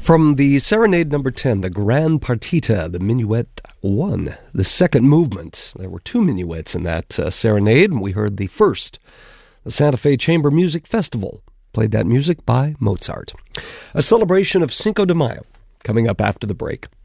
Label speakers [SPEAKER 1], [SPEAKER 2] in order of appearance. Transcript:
[SPEAKER 1] From the Serenade number 10, the Grand Partita, the Minuet 1, the second movement. There were two minuets in that serenade, and we heard the first. The Santa Fe Chamber Music Festival played that music by Mozart. A celebration of Cinco de Mayo coming up after the break.